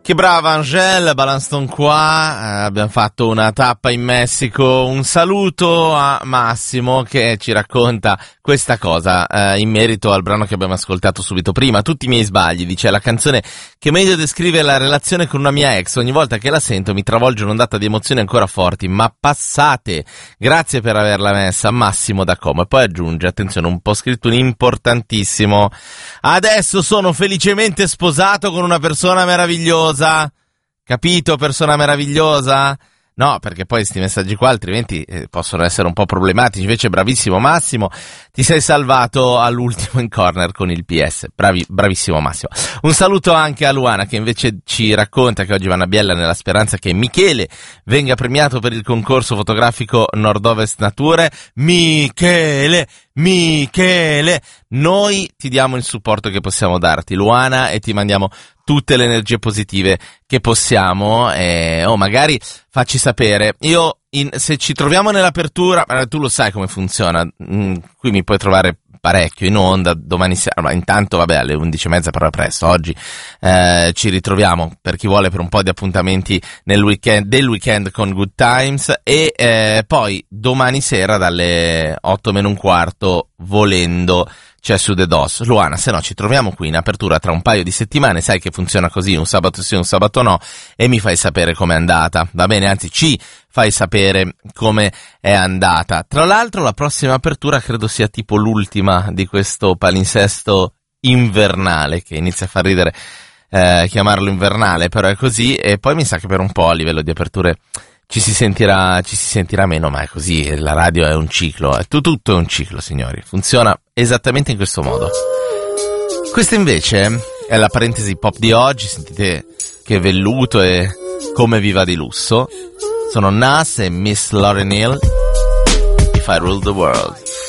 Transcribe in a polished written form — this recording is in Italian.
Che brava Angèle, Balanston qua, abbiamo fatto una tappa in Messico, un saluto a Massimo che ci racconta questa cosa in merito al brano che abbiamo ascoltato subito prima, Tutti i miei sbagli, dice la canzone che meglio descrive la relazione con una mia ex, ogni volta che la sento mi travolge un'ondata di emozioni ancora forti, ma passate, grazie per averla messa, Massimo da Como, e poi aggiunge, attenzione, un po' scritto un importantissimo, adesso sono felicemente sposato con una persona meravigliosa. Capito, persona meravigliosa? No, perché poi questi messaggi qua altrimenti possono essere un po' problematici. Invece bravissimo Massimo, ti sei salvato all'ultimo in corner con il PS. Bravissimo Massimo. Un saluto anche a Luana che invece ci racconta che oggi va a Biella nella speranza che Michele venga premiato per il concorso fotografico Nord-Ovest Nature. Michele, noi ti diamo il supporto che possiamo darti, Luana, e ti mandiamo tutte le energie positive che possiamo, magari facci sapere. Io, se ci troviamo nell'apertura, tu lo sai come funziona, qui mi puoi trovare parecchio in onda, domani sera, ma intanto vabbè alle 11:30 però è presto, oggi ci ritroviamo per chi vuole per un po' di appuntamenti del weekend con Good Times e poi domani sera dalle 8:45 volendo c'è su The DOS. Luana, se no ci troviamo qui in apertura tra un paio di settimane, sai che funziona così, un sabato sì, un sabato no, e mi fai sapere com'è andata, va bene? Anzi, ci fai sapere come è andata. Tra l'altro la prossima apertura credo sia tipo l'ultima di questo palinsesto invernale, che inizia a far ridere chiamarlo invernale, però è così, e poi mi sa che per un po' a livello di aperture ci si sentirà meno, ma è così, la radio è un ciclo, tutto è un ciclo, signori, funziona esattamente in questo modo. Questa invece è la parentesi pop di oggi, sentite che velluto e come viva di lusso. Sono Nas e Miss Lauryn Hill, If I Rule the World.